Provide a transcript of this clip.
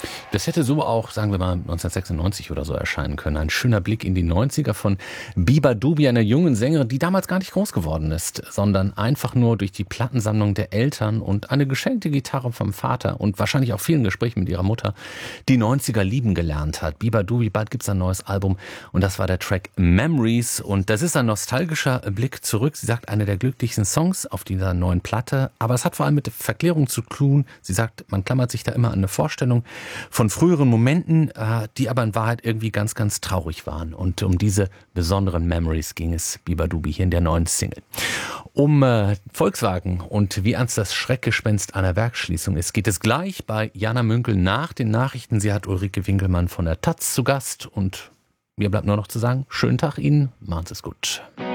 Das hätte so auch, sagen wir mal, 1996 oder so erscheinen können. Ein schöner Blick in die 90er von Biba Dubi, einer jungen Sängerin, die damals gar nicht groß geworden ist, sondern einfach nur durch die Plattensammlung der Eltern und eine geschenkte Gitarre vom Vater und wahrscheinlich auch vielen Gesprächen mit ihrer Mutter die 90er lieben gelernt hat. Biba Dubi, bald gibt's ein neues Album und das war der Track Memories und das ist ein nostalgischer Blick zurück. Sie sagt, eine der glücklichsten Songs auf dieser neuen Platte, aber es hat vor allem mit Verklärung zu tun. Sie sagt, man klammert sich da immer an eine Vorstellung von früheren Momenten, die aber in Wahrheit irgendwie ganz, ganz traurig waren. Und um diese besonderen Memories ging es Biba Dubi hier in der neuen Single. Um Volkswagen und wie ernst das Schreckgespenst einer Werksschließung ist, geht es gleich bei Jana Münkel nach den Nachrichten. Sie hat Ulrike Winkelmann von der taz zu Gast und mir bleibt nur noch zu sagen, schönen Tag Ihnen, machen Sie es gut.